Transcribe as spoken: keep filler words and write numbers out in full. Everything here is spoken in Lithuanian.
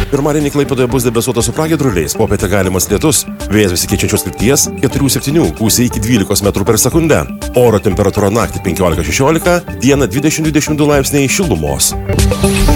Pirmadienį Klaipėdoje bus debesuota su pragiedruliais, popietę galimas lietus, vėjas besikeičiančios krypties keturi septyni, gūsiai iki dvylikos metrų per sekundę. Oro temperatūra naktį penkiolika šešiolika, dieną dvidešimt dvidešimt du laipsniai šilumos.